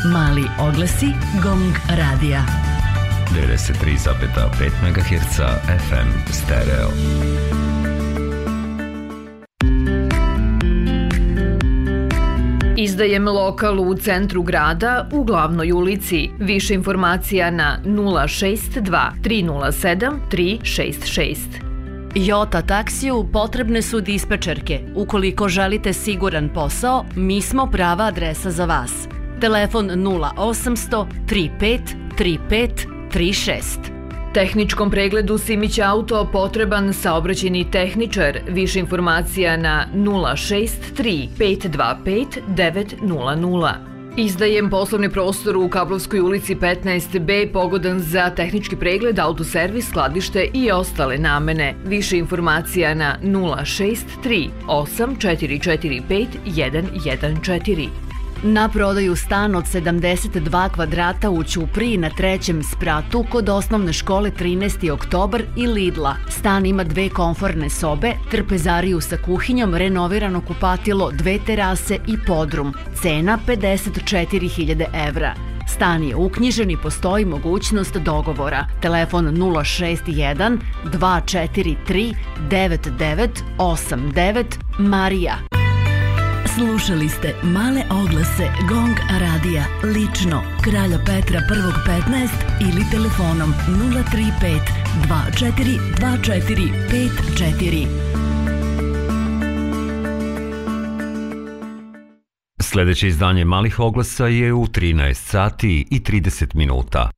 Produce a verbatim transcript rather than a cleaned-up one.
Mali oglasi Gong radija. devedeset tri zarez pet megaherca F M stereo. Izdajem lokal u centru grada u glavnoj ulici. Više informacija na nula šest dva tri nula sedam tri šest šest. Jota taksiju potrebne su dispečerke. Ukoliko želite siguran posao, mi smo prava adresa za vas. Telefon nula osamsto tri pet tri pet tri šest. Tehničkom pregledu Simić auto potreban saobraćajni tehničar. Više informacija na nula šest tri pet dva pet devet nula nula. Izdajem poslovni prostor u Kablovskoj ulici petnaest B pogodan za tehnički pregled, autoservis, skladište i ostale namene. Više informacija na nula šest tri osam četiri četiri pet jedan jedan četiri. Na prodaju stan od sedamdeset dva kvadrata u Ćupriji na trećem spratu kod osnovne škole trinaesti oktobar i Lidla. Stan ima dve komforne sobe, trpezariju sa kuhinjom, renovirano kupatilo, dve terase i podrum. Cena pedeset četiri hiljade evra. Stan je uknjižen i postoji mogućnost dogovora. Telefon nula šest jedan dva četiri tri devet devet osam devet. Marija. Slušali ste male oglase Gong radija lično Kralja Petra prvog petnaest ili telefonom nula tri pet dva četiri dva četiri pet četiri. Sljedeće izdanje malih oglasa je u trinaest sati i trideset minuta.